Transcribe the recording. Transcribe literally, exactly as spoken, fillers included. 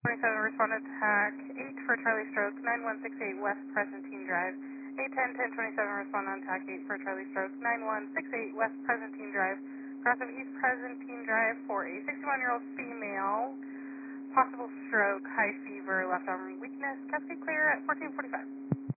twenty-seven, respond to TAC eight for Charlie Stroke, nine one six eight West Presentine Drive. eight ten, ten twenty-seven, respond on TAC eight for Charlie Stroke, nine one six eight West Presentine Drive. Cross of East Presentine Drive for a sixty-one-year-old female, possible stroke, high fever, left arm weakness. Cascade clear at fourteen forty-five.